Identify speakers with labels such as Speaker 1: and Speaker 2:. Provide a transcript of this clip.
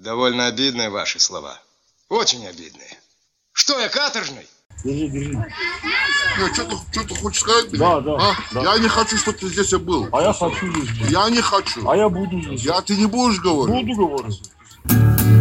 Speaker 1: Довольно обидные ваши слова. Очень обидные. Что, я каторжный?
Speaker 2: Держи, держи.
Speaker 3: Что ты хочешь сказать?
Speaker 2: Да, да,
Speaker 3: а?
Speaker 2: да.
Speaker 3: Я не хочу, чтобы ты здесь был.
Speaker 2: А я хочу здесь быть.
Speaker 3: Я не хочу.
Speaker 2: А я буду здесь.
Speaker 3: Ты не будешь говорить?
Speaker 2: Буду говорить.